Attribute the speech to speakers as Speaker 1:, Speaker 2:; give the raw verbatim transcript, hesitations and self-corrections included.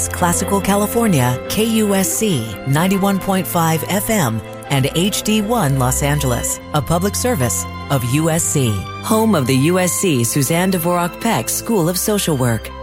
Speaker 1: Angeles, Classical California, K U S C ninety-one point five F M, and H D one Los Angeles, a public service of U S C, home of the U S C Suzanne Dvorak Peck School of Social Work.